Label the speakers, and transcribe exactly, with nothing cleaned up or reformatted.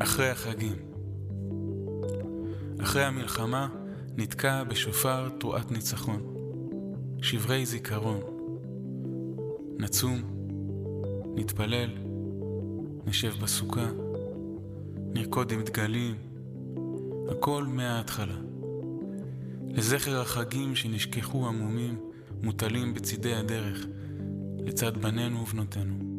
Speaker 1: אחרי החגים. אחרי המלחמה נתקע בשופר תרועת ניצחון, שברי זיכרון. נצום, נתפלל, נשב בסוכה, נרקוד עם דגלים, הכל מההתחלה. לזכר החגים שנשכחו עמומים, מוטלים בצידי הדרך, לצד בנינו ובנותינו.